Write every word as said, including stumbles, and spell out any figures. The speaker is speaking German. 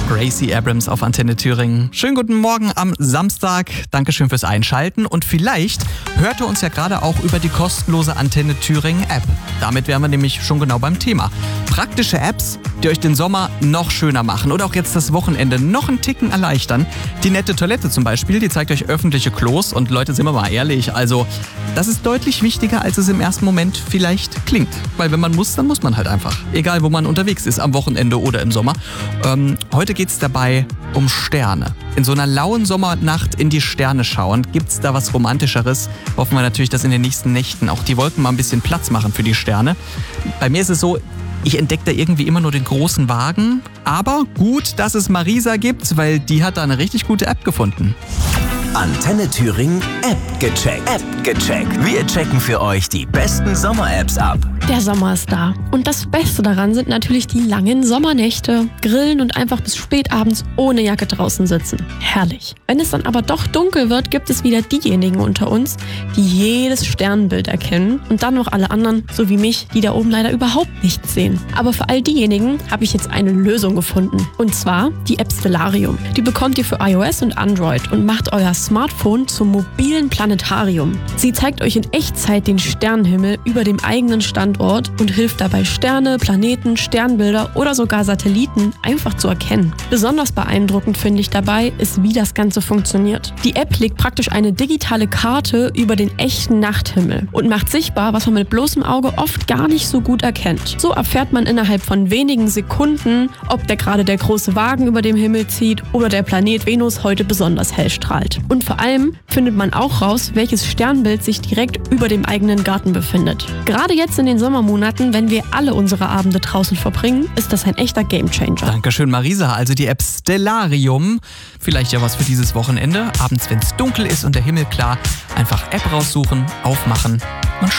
Gracie Abrams auf Antenne Thüringen. Schönen guten Morgen am Samstag. Dankeschön fürs Einschalten. Und vielleicht hört ihr uns ja gerade auch über die kostenlose Antenne Thüringen App. Damit wären wir nämlich schon genau beim Thema. Praktische Apps, die euch den Sommer noch schöner machen oder auch jetzt das Wochenende noch einen Ticken erleichtern. Die nette Toilette zum Beispiel, die zeigt euch öffentliche Klos. Und Leute, sind wir mal ehrlich, also das ist deutlich wichtiger, als es im ersten Moment vielleicht klingt. Weil wenn man muss, dann muss man halt einfach. Egal, wo man unterwegs ist, am Wochenende oder im Sommer. Ähm, heute geht es dabei um Sterne. In so einer lauen Sommernacht in die Sterne schauen, gibt es da was Romantischeres? Hoffen wir natürlich, dass in den nächsten Nächten auch die Wolken mal ein bisschen Platz machen für die Sterne. Bei mir ist es so, ich entdecke da irgendwie immer nur den großen Wagen. Aber gut, dass es Marisa gibt, weil die hat da eine richtig gute App gefunden. Antenne Thüringen App gecheckt. App gecheckt. Wir checken für euch die besten Sommer-Apps ab. Der Sommer ist da. Und das Beste daran sind natürlich die langen Sommernächte. Grillen und einfach bis spät abends ohne Jacke draußen sitzen. Herrlich. Wenn es dann aber doch dunkel wird, gibt es wieder diejenigen unter uns, die jedes Sternbild erkennen. Und dann noch alle anderen, so wie mich, die da oben leider überhaupt nichts sehen. Aber für all diejenigen habe ich jetzt eine Lösung gefunden. Und zwar die App Stellarium. Die bekommt ihr für iOS und Android und macht euer Smartphone zum mobilen Planetarium. Sie zeigt euch in Echtzeit den Sternenhimmel über dem eigenen Standort und hilft dabei, Sterne, Planeten, Sternbilder oder sogar Satelliten einfach zu erkennen. Besonders beeindruckend finde ich dabei, ist, wie das Ganze funktioniert. Die App legt praktisch eine digitale Karte über den echten Nachthimmel und macht sichtbar, was man mit bloßem Auge oft gar nicht so gut erkennt. So erfährt man innerhalb von wenigen Sekunden, ob der gerade der große Wagen über dem Himmel zieht oder der Planet Venus heute besonders hell strahlt. Und vor allem findet man auch raus, welches Sternbild sich direkt über dem eigenen Garten befindet. Gerade jetzt in den Sommermonaten, wenn wir alle unsere Abende draußen verbringen, ist das ein echter Gamechanger. Dankeschön, Marisa. Also die App Stellarium. Vielleicht ja was für dieses Wochenende. Abends, wenn es dunkel ist und der Himmel klar, einfach App raussuchen, aufmachen